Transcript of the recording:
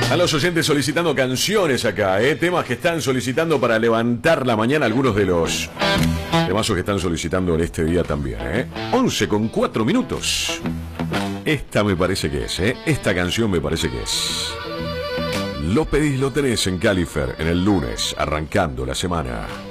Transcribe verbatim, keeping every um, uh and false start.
A los oyentes solicitando canciones acá, ¿eh? Temas que están solicitando para levantar la mañana, algunos de los temazos que están solicitando en este día también, ¿eh? once con cuatro minutos. Esta me parece que es, ¿eh? Esta canción me parece que es. Lo pedís, lo tenés en Califer, en el lunes, arrancando la semana.